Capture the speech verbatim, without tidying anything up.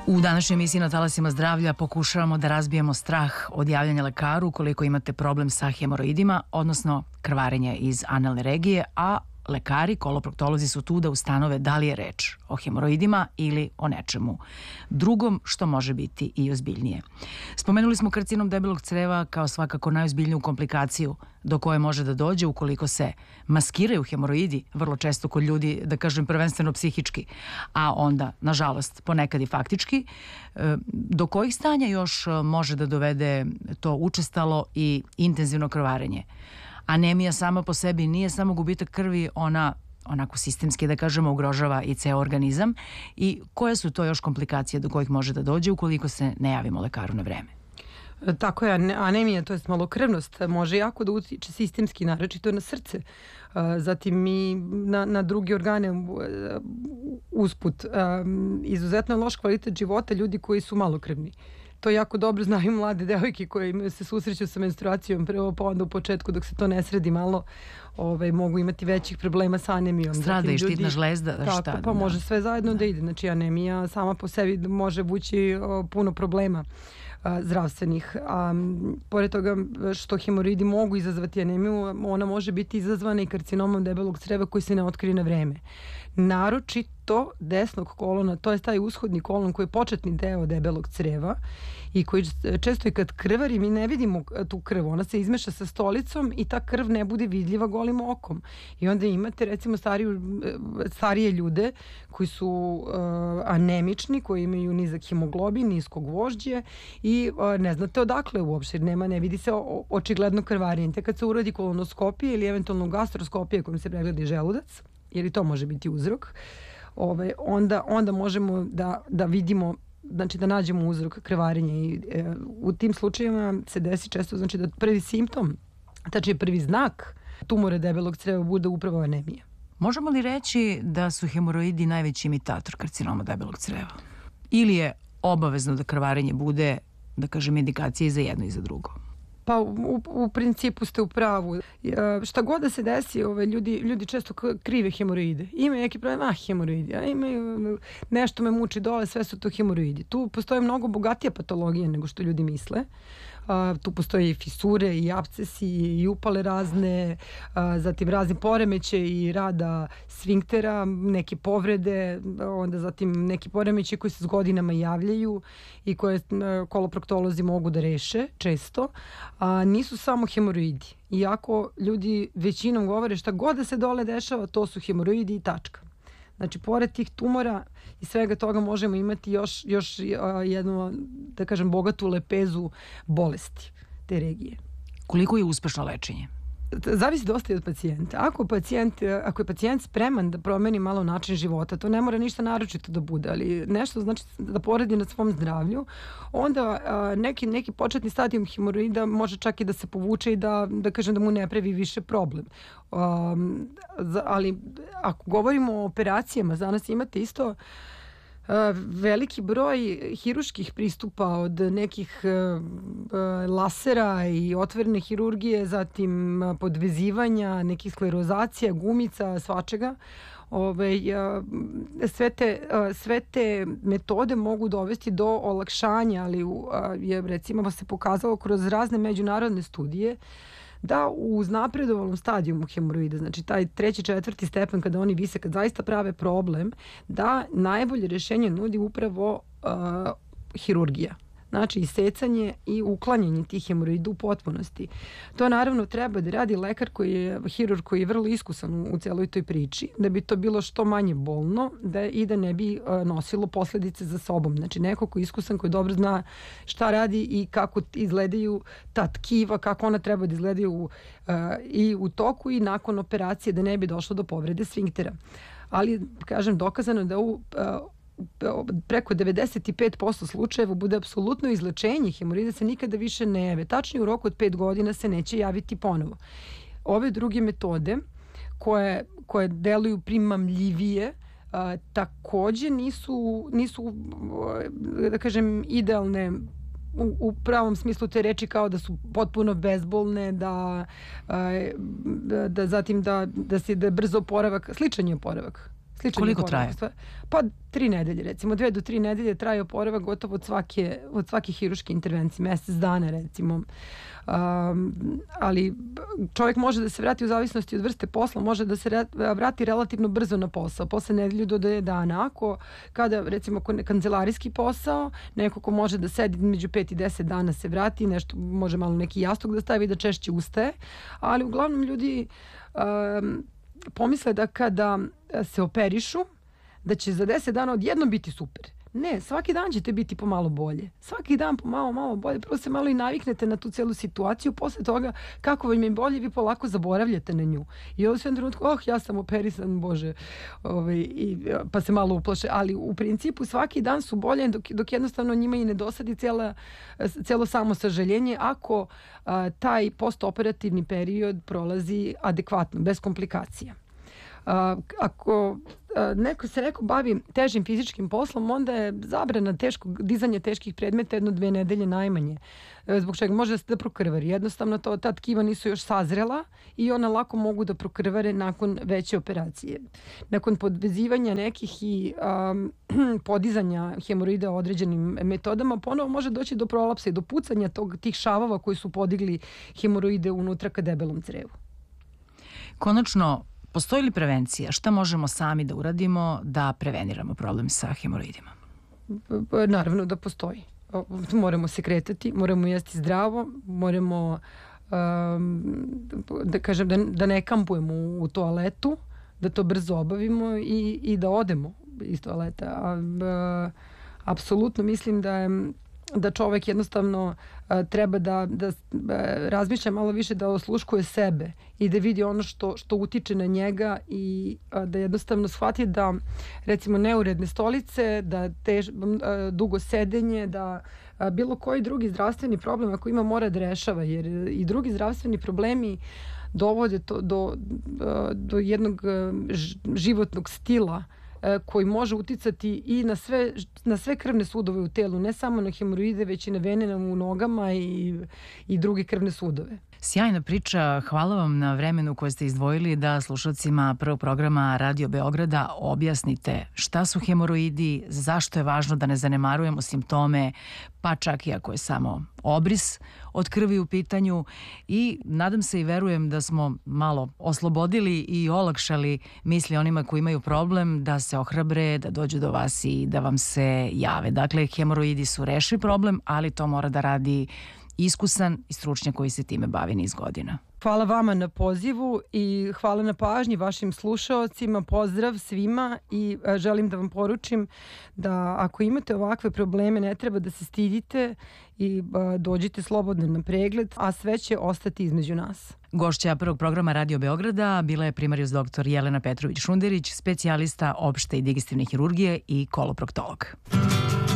U današnjoj emisiji Na talasima zdravlja pokušavamo da razbijemo strah od javljanja lekaru ukoliko imate problem sa hemoroidima, odnosno krvarenje iz analne regije, a lekari, koloproktolozi su tu da ustanove da li je reč o hemoroidima ili o nečemu drugom, što može biti i ozbiljnije. Spomenuli smo karcinom debelog creva kao svakako najozbiljniju komplikaciju do koje može da dođe ukoliko se maskiraju hemoroidi, vrlo često kod ljudi, da kažem prvenstveno psihički, a onda, nažalost, ponekad i faktički. Do kojih stanja još može da dovede to učestalo i intenzivno krvarenje? Anemija sama po sebi nije samo gubitak krvi, ona onako sistemski, da kažemo, ugrožava i ceo organizam. I koje su to još komplikacije do kojih može da dođe ukoliko se ne javimo lekaru na vreme? Tako je, anemija, to je malokrvnost, može jako da utiče sistemski, naročito na srce. Zatim mi na, na druge organe usput. Izuzetno loš kvalitet života ljudi koji su malokrvni. To jako dobro znaju mlade devojke koje se susreću sa menstruacijom prvo, pa onda u početku dok se to ne sredi malo, ovaj, mogu imati većih problema sa anemijom. Strada i štitna žlezda, tako, šta? Pa da. Može sve zajedno da. da ide. Znači anemija sama po sebi može vući o, puno problema a, zdravstvenih. A, pored toga što hemoroidi mogu izazvati anemiju, ona može biti izazvana i karcinomom debelog creva koji se ne otkrije na vreme. Naročito desnog kolona, to je taj ushodni kolon koji je početni deo debelog creva i koji često i kad krvari mi ne vidimo tu krv, ona se izmeša sa stolicom i ta krv ne bude vidljiva golim okom. I onda imate recimo stariju, starije ljude koji su uh, anemični, koji imaju nizak hemoglobin, nisko gvožđe i uh, ne znate odakle uopšte, nema, ne vidi se o, očigledno krvarenje. Te kad se uradi kolonoskopija ili eventualno gastroskopija kojom se pregleda želudac, jer i to može biti uzrok, ove, onda, onda možemo da, da vidimo, znači da nađemo uzrok krvarenja i e, u tim slučajevima se desi često, znači da prvi simptom, tačnije prvi znak tumora debelog creva bude upravo anemija. Možemo li reći da su hemoroidi najveći imitator karcinoma debelog creva? Ili je obavezno da krvarenje bude, da kažem, indikacija i za jedno i za drugo? Pa u, u principu ste u pravu. E, šta god da se desi, ove, ljudi, ljudi često krive hemoroide. Imaju neki problem, ah, hemoroidi, a imaju nešto me muči dole, sve su to hemoroidi. Tu postoje mnogo bogatija patologija nego što ljudi misle. A, tu postoje i fisure, i apcesi, i upale razne, a, zatim razni poremeće i rada sfinktera, neke povrede, onda zatim neki poremeće koji se s godinama javljaju i koje a, koloproktolozi mogu da reše često, a nisu samo hemoroidi. Iako ljudi većinom govore šta god da se dole dešava, to su hemoroidi i tačka. Znači, pored tih tumora i svega toga možemo imati još, još jednu, da kažem, bogatu lepezu bolesti te regije. Koliko je uspešno lečenje? Zavisi dosta i od pacijenta. Ako, pacijent, ako je pacijent spreman da promeni malo način života, to ne mora ništa naročito da bude, ali nešto znači da poradi na svom zdravlju, onda a, neki, neki početni stadijum hemoroida može čak i da se povuče i da, da kažem da mu ne pravi više problem. Um, ali ako govorimo o operacijama, za nas imate isto Uh, veliki broj hiruških pristupa od nekih uh, lasera i otvorene hirurgije, zatim uh, podvezivanja, nekih sklerozacija, gumica, svačega. Ove, uh, sve, te, uh, sve te metode mogu dovesti do olakšanja, ali uh, je recimo se pokazalo kroz razne međunarodne studije da u uznapredovalom stadijumu hemoroida, znači taj treći, četvrti stepen kada oni vise, kad zaista prave problem, da najbolje rješenje nudi upravo uh, hirurgija. Znači isecanje i uklanjanje tih hemoroida u potpunosti. To naravno treba da radi lekar koji je hirurg, koji je vrlo iskusan u, u celoj toj priči, da bi to bilo što manje bolno da, i da ne bi uh, nosilo posledice za sobom. Znači neko koji je iskusan, koji dobro zna šta radi i kako izgledaju ta tkiva, kako ona treba da izgledaju uh, i u toku i nakon operacije, da ne bi došlo do povrede sfinktera. Ali, kažem, dokazano da u uh, preko devedeset pet posto slučajeva bude apsolutno izlečenje hemorida, se nikada više ne jave. Tačnije u roku od pet godina se neće javiti ponovo. Ove druge metode koje, koje deluju primamljivije a, takođe nisu, nisu da kažem, idealne u, u pravom smislu te reči, kao da su potpuno bezbolne, da, a, da, da zatim da, da se da je brzo oporavak, sličan je oporavak. Sličan Koliko traje? Pa tri nedelje, recimo dve do tri nedelje traje oporavak gotovo od svake, od svake hiruške intervencije, mesec dana recimo. Um, ali čovjek može da se vrati u zavisnosti od vrste posla, može da se re, vrati relativno brzo na posao, posle nedelju do dve dana. Ako kada recimo kancelarijski posao, neko ko može da sedi među pet i deset dana se vrati, nešto može malo neki jastuk da stavi da češće ustaje, ali uglavnom ljudi um, pomisle da kada se operišu da će za deset dana odjednom biti super. Ne, svaki dan ćete biti pomalo bolje. Svaki dan pomalo, malo bolje. Prvo se malo i naviknete na tu celu situaciju. Posle toga, kako vam je bolje, vi polako zaboravljate na nju. I ovo sve trenutku, oh, ja sam operisan, Bože. Ovaj, i, pa se malo uplaše. Ali u principu svaki dan su bolje dok, dok jednostavno njima i ne dosadi cijela, cijelo samo sažaljenje ako a, taj postoperativni period prolazi adekvatno, bez komplikacija. Uh, ako uh, neko se neko bavi težim fizičkim poslom, onda je zabrana teškog dizanja teških predmeta jedno dve nedelje najmanje. Uh, zbog čega može da prokrvari. Jednostavno to, ta tkiva nisu još sazrela i ona lako mogu da prokrvare nakon veće operacije. Nakon podvezivanja nekih i um, podizanja hemoroida određenim metodama, ponovo može doći do prolapsa i do pucanja tog, tih šavova koji su podigli hemoroide unutra ka debelom crevu. Konačno, postoji li prevencija? Šta možemo sami da uradimo da preveniramo problem sa hemoroidima? Naravno da postoji. Moramo se kretati, moramo jesti zdravo, moramo um, da kažem da, da ne kampujemo u, u toaletu, da to brzo obavimo i, i da odemo iz toaleta. A, a, apsolutno mislim da je da čovek jednostavno a, treba da, da a, razmišlja malo više, da osluškuje sebe i da vidi ono što, što utiče na njega i a, da jednostavno shvati da recimo neuredne stolice, da tež, a, dugo sedenje, da a, bilo koji drugi zdravstveni problem ako ima mora da rešava, jer i drugi zdravstveni problemi dovode to, do, do, do jednog životnog stila koji može uticati i na sve, na sve krvne sudove u telu, ne samo na hemoroide, već i na vene u nogama i, i druge krvne sudove. Sjajna priča, hvala vam na vremenu koje ste izdvojili da slušalcima prvog programa Radio Beograda objasnite šta su hemoroidi, zašto je važno da ne zanemarujemo simptome, pa čak i ako je samo obris od krvi u pitanju, i nadam se i verujem da smo malo oslobodili i olakšali misli onima koji imaju problem da se ohrabre, da dođu do vas i da vam se jave. Dakle, hemoroidi su rešiv problem, ali to mora da radi iskusan i stručnjak koji se time bavi niz godina. Hvala vama na pozivu i hvala na pažnji vašim slušaocima. Pozdrav svima i želim da vam poručim da ako imate ovakve probleme ne treba da se stidite i dođite slobodno na pregled, a sve će ostati između nas. Gošća prvog programa Radio Beograda bila je primarijus doktor Jelena Petrović-Šunderić, specijalista opšte i digestivne hirurgije i koloproktolog.